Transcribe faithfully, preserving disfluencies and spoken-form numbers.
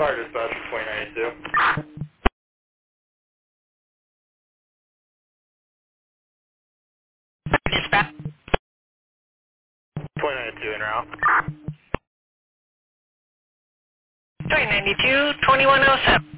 Fire dispatch twenty ninety-two. Dispatch. twenty ninety-two en route. twenty ninety-two, twenty-one oh seven.